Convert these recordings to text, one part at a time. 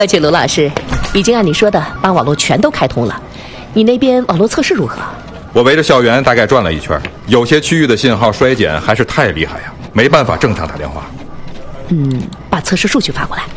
而且卢老师已经按你说的把网络全都开通了，你那边网络测试如何？ 我围着校园大概转了一圈，有些区域的信号衰减还是太厉害呀，没办法正常打电话。 把测试数据发过来。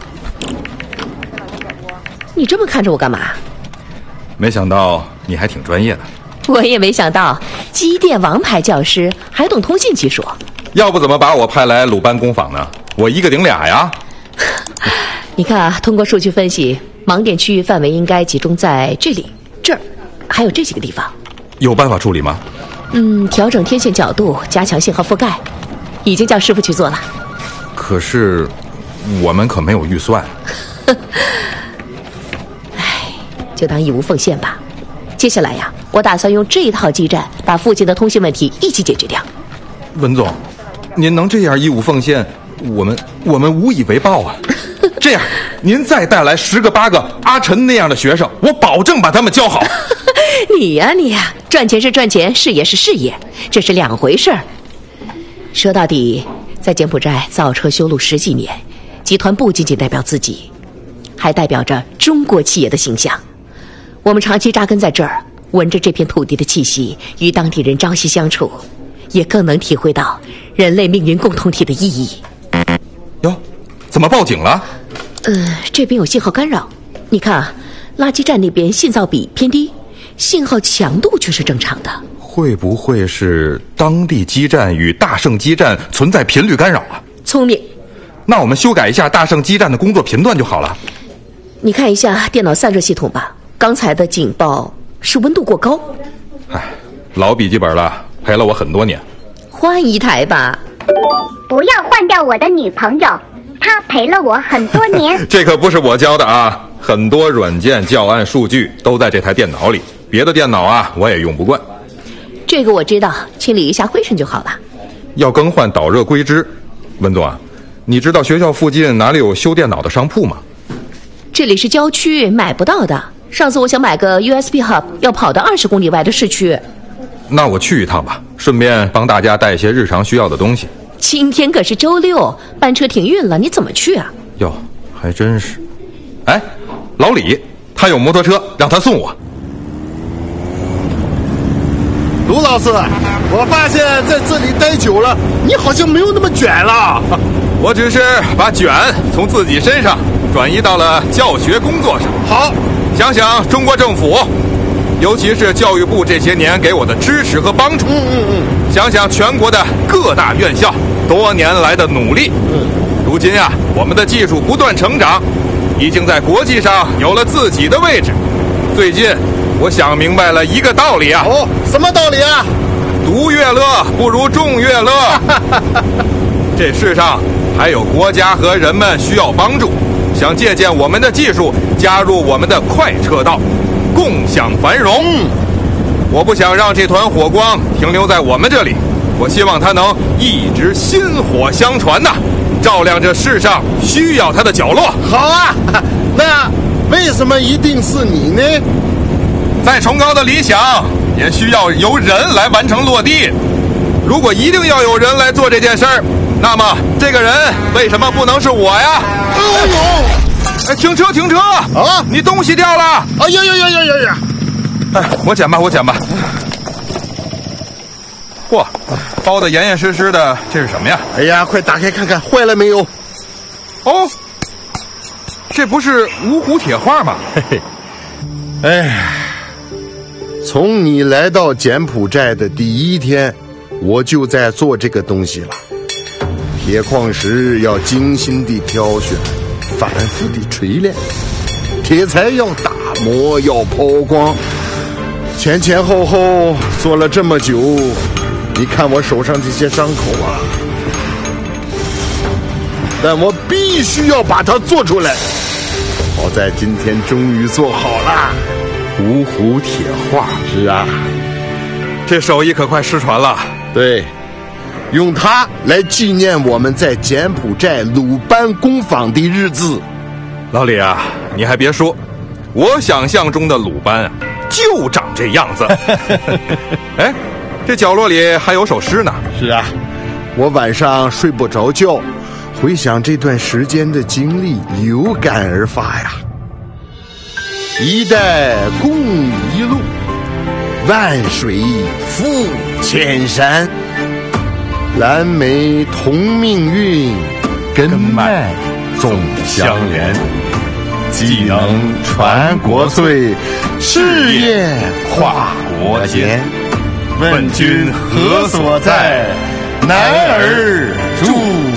你这么看着我干嘛？ 没想到你还挺专业的。 我也没想到机电王牌教师还懂通信技术。 要不怎么把我派来鲁班工坊呢？我一个顶俩呀。 你看啊，通过数据分析，盲点区域范围应该集中在这里、这儿，还有这几个地方。 有办法处理吗？ 调整天线角度，加强信号覆盖，已经叫师傅去做了。 可是我们可没有预算。 就当义无奉献吧。接下来呀，我打算用这一套基站把附近的通信问题一起解决掉。 文总，您能这样义无奉献，我们无以为报啊。这样，您再带来10个8个阿晨那样的学生，我保证把他们教好。 你呀，赚钱是赚钱，事业是事业，这是两回事儿。说到底，在柬埔寨造车修路10几年，集团不仅仅代表自己，还代表着中国企业的形象。我们长期扎根在这儿，闻着这片土地的气息，与当地人朝夕相处，也更能体会到人类命运共同体的意义。 哟，怎么报警了？ 这边有信号干扰。你看啊，垃圾站那边信噪比偏低，信号强度却是正常的。 会不会是当地基站与大圣基站存在频率干扰啊？ 聪明。 那我们修改一下大圣基站的工作频段就好了。 你看一下电脑散热系统吧，刚才的警报是温度过高。 老笔记本了，陪了我很多年。 换一台吧。 不要换掉我的女朋友，她陪了我很多年。 这可不是我教的啊，很多软件教案数据都在这台电脑里，别的电脑啊我也用不惯。 这个我知道，清理一下灰尘就好了。 要更换导热硅脂。文总啊，你知道学校附近哪里有修电脑的商铺吗？ 这里是郊区，买不到的。上次我想买个 USB hub， 要跑到20公里外的市区。 那我去一趟吧，顺便帮大家带一些日常需要的东西。 今天可是周6，班车停运了，你怎么去啊？ 哟，还真是。哎，老李，他有摩托车，让他送我。 卢老师，我发现在这里待久了，你好像没有那么卷了。 我只是把卷从自己身上转移到了教学工作上。 好， 想想中国政府，尤其是教育部这些年给我的支持和帮助。想想全国的各大院校多年来的努力。如今啊，我们的技术不断成长，已经在国际上有了自己的位置。最近我想明白了一个道理啊。 什么道理啊？ 独乐乐不如众乐乐。这世上还有国家和人们需要帮助，想借鉴我们的技术，加入我们的快车道，共享繁荣。我不想让这团火光停留在我们这里，我希望它能一直薪火相传呐，照亮这世上需要它的角落。 好啊，那为什么一定是你呢？ 再崇高的理想也需要由人来完成落地。如果一定要有人来做这件事儿，那么这个人为什么不能是我呀？哎，停车啊！你东西掉了！ 哎呀！ 哎，我捡吧。嚯，包得严严实实的，这是什么呀？ 哎呀，快打开看看，坏了没有？ 哦，这不是芜湖铁画吗？ 嘿嘿，哎，从你来到柬埔寨的第一天，我就在做这个东西了。铁矿石要精心地挑选，反复地锤炼，铁材要打磨，要抛光，前后做了这么久，你看我手上这些伤口啊，但我必须要把它做出来。好在今天终于做好了。 芜湖铁画。 是啊， 这手艺可快失传了。 对，用它来纪念我们在柬埔寨鲁班工坊的日子。 老李啊，你还别说，我想象中的鲁班就长这样子。哎，这角落里还有首诗呢。 是啊，我晚上睡不着觉， 回想这段时间的经历，有感而发呀。一代共一路，万水复千山，蓝莓同命运，根脉总相连，技能传国粹，事业跨国间。问君何所在？男儿驻